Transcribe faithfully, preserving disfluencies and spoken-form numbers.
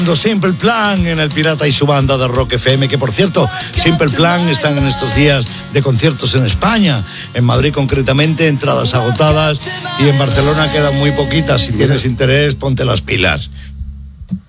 Simple Plan en El Pirata y su banda de Rock F M, que por cierto, Simple Plan están en estos días de conciertos en España, en Madrid concretamente, entradas agotadas, y en Barcelona quedan muy poquitas. Si tienes interés, ponte las pilas.